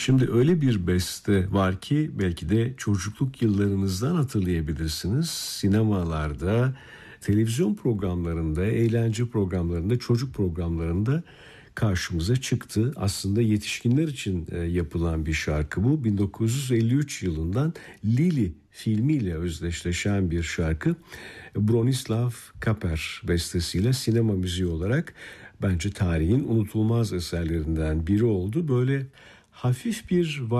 Şimdi öyle bir beste var ki belki de çocukluk yıllarınızdan hatırlayabilirsiniz. Sinemalarda, televizyon programlarında, eğlence programlarında, çocuk programlarında karşımıza çıktı. Aslında yetişkinler için yapılan bir şarkı bu. 1953 yılından Lili filmiyle özdeşleşen bir şarkı. Bronislav Kaper bestesiyle sinema müziği olarak bence tarihin unutulmaz eserlerinden biri oldu. Böyle hafif bir